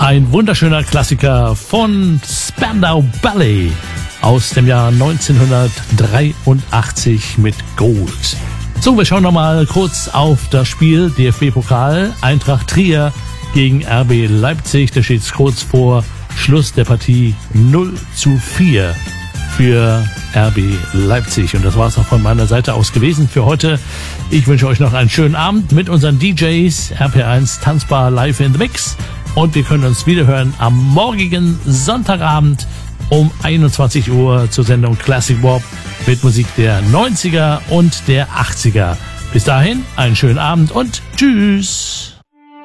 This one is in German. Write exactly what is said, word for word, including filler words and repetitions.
Ein wunderschöner Klassiker von Spandau Ballet aus dem Jahr neunzehnhundertdreiundachtzig mit Gold. So, wir schauen nochmal kurz auf das Spiel D F B-Pokal. Eintracht Trier gegen R B Leipzig. Da steht es kurz vor Schluss der Partie null zu vier für R B Leipzig. Und das war es auch von meiner Seite aus gewesen für heute. Ich wünsche euch noch einen schönen Abend mit unseren D Js. R P eins Tanzbar live in the Mix. Und wir können uns wiederhören am morgigen Sonntagabend um einundzwanzig Uhr zur Sendung Classic Warp mit Musik der neunziger und der achtziger. Bis dahin, einen schönen Abend und tschüss!